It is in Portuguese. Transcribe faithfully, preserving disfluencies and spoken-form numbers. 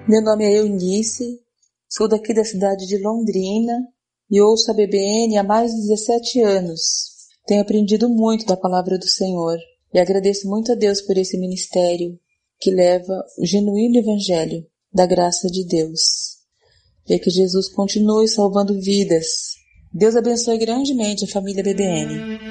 Meu nome é Eunice, sou daqui da cidade de Londrina e ouço a B B N há mais de dezessete anos. Tenho aprendido muito da palavra do Senhor e agradeço muito a Deus por esse ministério que leva o genuíno evangelho da graça de Deus. E que Jesus continue salvando vidas. Deus abençoe grandemente a família B B N.